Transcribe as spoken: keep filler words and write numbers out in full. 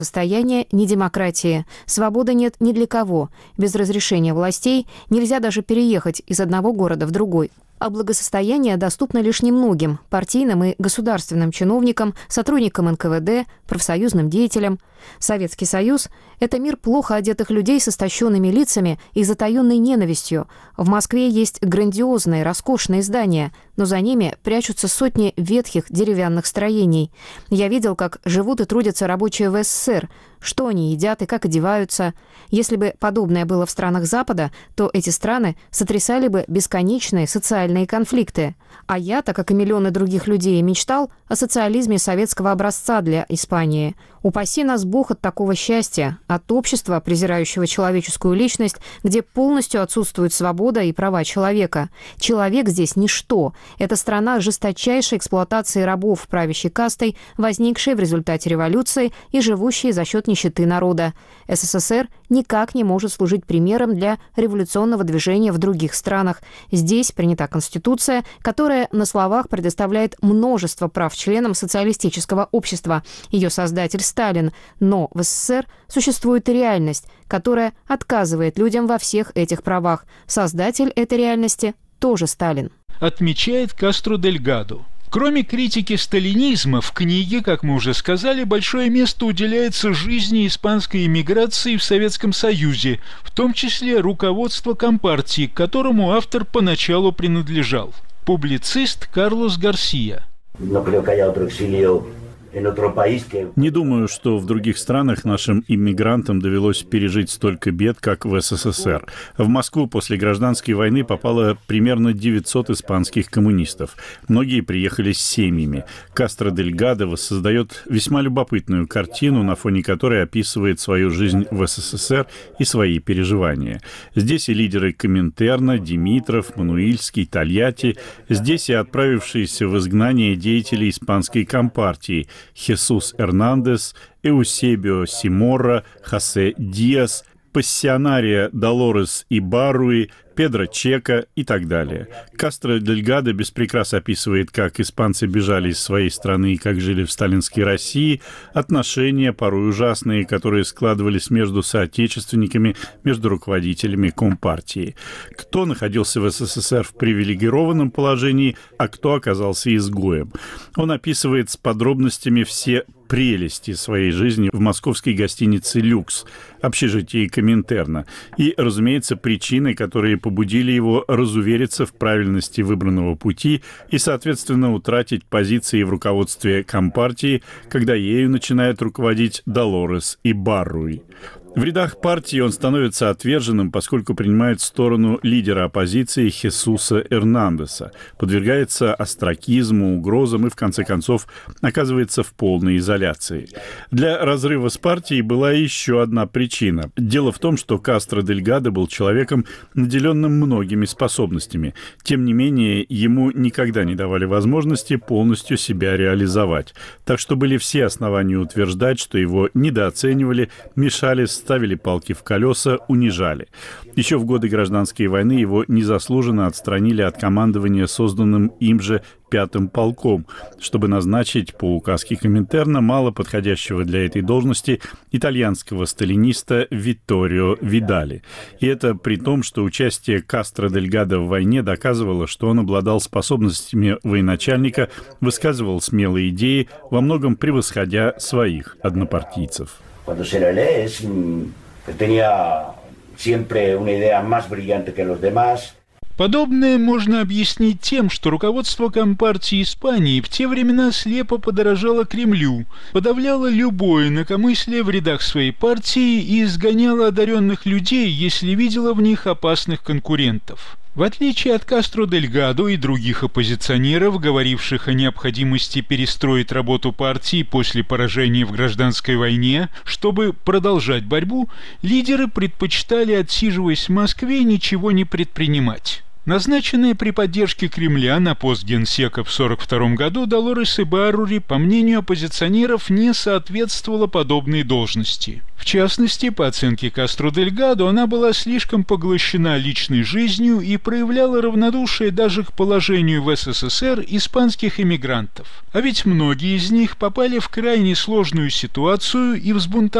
Состояние не демократии. Свободы нет ни для кого. Без разрешения властей нельзя даже переехать из одного города в другой. А благосостояние доступно лишь немногим – партийным и государственным чиновникам, сотрудникам эн ка вэ дэ, профсоюзным деятелям. Советский Союз – это мир плохо одетых людей с истощенными лицами и затаенной ненавистью. В Москве есть грандиозные, роскошные здания, но за ними прячутся сотни ветхих деревянных строений. Я видел, как живут и трудятся рабочие в эс эс эс эр, что они едят и как одеваются. Если бы подобное было в странах Запада, то эти страны сотрясали бы бесконечные социальные конфликты. А я, так как и миллионы других людей, мечтал о социализме советского образца для Испании. Упаси нас Бог от такого счастья, от общества, презирающего человеческую личность, где полностью отсутствует свобода и права человека. Человек здесь ничто. Это страна жесточайшей эксплуатации рабов правящей кастой, возникшей в результате революции и живущей за счет нищеты народа. эс эс эс эр никак не может служить примером для революционного движения в других странах. Здесь принята Конституция, которая на словах предоставляет множество прав членам социалистического общества. Ее создатель Сталин. Но в эс эс эс эр существует и реальность, которая отказывает людям во всех этих правах. Создатель этой реальности тоже Сталин. Отмечает Кастро Дельгадо. Кроме критики сталинизма, в книге, как мы уже сказали, большое место уделяется жизни испанской эмиграции в Советском Союзе, в том числе руководство Компартии, к которому автор поначалу принадлежал. Публицист Карлос Гарсия. Не думаю, что в других странах нашим иммигрантам довелось пережить столько бед, как в эс эс эс эр. В Москву после гражданской войны попало примерно девятьсот испанских коммунистов. Многие приехали с семьями. Кастро Дельгадо воссоздает весьма любопытную картину, на фоне которой описывает свою жизнь в эс эс эс эр и свои переживания. Здесь и лидеры Коминтерна, Димитров, Мануильский, Тольятти. Здесь и отправившиеся в изгнание деятели испанской Компартии – Хесус Эрнандес, Эусебио Симорра, Хосе Диас, Пассионария Долорес Ибарруи, Педро Чека и так далее. Кастро Дельгадо без прикрас описывает, как испанцы бежали из своей страны и как жили в сталинской России, отношения, порой ужасные, которые складывались между соотечественниками, между руководителями Компартии. Кто находился в эс эс эс эр в привилегированном положении, а кто оказался изгоем. Он описывает с подробностями все прелести своей жизни в московской гостинице «Люкс», общежитии Коминтерна, и, разумеется, причины, которые побудили его разувериться в правильности выбранного пути и, соответственно, утратить позиции в руководстве Компартии, когда ею начинает руководить Долорес Ибарруи. В рядах партии он становится отверженным, поскольку принимает сторону лидера оппозиции Хесуса Эрнандеса, подвергается остракизму, угрозам и, в конце концов, оказывается в полной изоляции. Для разрыва с партией была еще одна причина. Дело в том, что Кастро Дельгадо был человеком, наделенным многими способностями. Тем не менее, ему никогда не давали возможности полностью себя реализовать. Так что были все основания утверждать, что его недооценивали, мешали, ставили палки в колеса, унижали. Еще в годы гражданской войны его незаслуженно отстранили от командования созданным им же пятым полком, чтобы назначить по указке Коминтерна мало подходящего для этой должности итальянского сталиниста Витторио Видали. И это при том, что участие Кастро Дельгадо в войне доказывало, что он обладал способностями военачальника, высказывал смелые идеи, во многом превосходя своих однопартийцев. Cuando se le lee, es, tenía siempre una idea más brillante que los demás. Подобное можно объяснить тем, что руководство Компартии Испании в те времена слепо подражало Кремлю, подавляло любое инакомыслие в рядах своей партии и изгоняло одаренных людей, если видело в них опасных конкурентов. В отличие от Кастро Дельгадо и других оппозиционеров, говоривших о необходимости перестроить работу партии после поражения в гражданской войне, чтобы продолжать борьбу, лидеры предпочитали, отсиживаясь в Москве, ничего не предпринимать. Назначенная при поддержке Кремля на пост генсека в сорок втором году Долорес Ибаррури, по мнению оппозиционеров, не соответствовала подобной должности. В частности, по оценке Кастро-Дельгадо, она была слишком поглощена личной жизнью и проявляла равнодушие даже к положению в СССР испанских эмигрантов. А ведь многие из них попали в крайне сложную ситуацию и взбунтовались